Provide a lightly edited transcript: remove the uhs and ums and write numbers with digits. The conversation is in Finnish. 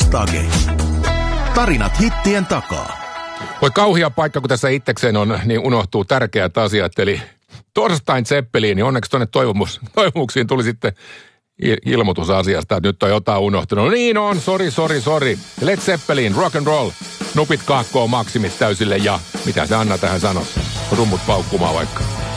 Stage. Tarinat hittien takaa. Voi kauhia paikka, kun tässä itsekseen on, niin unohtuu tärkeät asiat. Eli torstain Zeppeliin, niin onneksi tuonne toivomuksiin tuli sitten ilmoitus asiasta, että nyt on jotain unohtunut. No niin on, sori. Led Zeppelin, rock and roll. Nupit kaakkoon maksimit täysille ja mitä se Anna tähän sanoi? Rummut paukkumaan vaikka.